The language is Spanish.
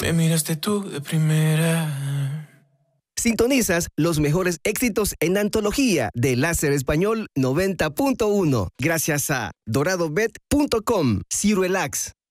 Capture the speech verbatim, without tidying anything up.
Me miraste tú de primera. Sintonizas los mejores éxitos en antología de Láser Español noventa punto uno. Gracias a dorado bet punto com, Cirelax,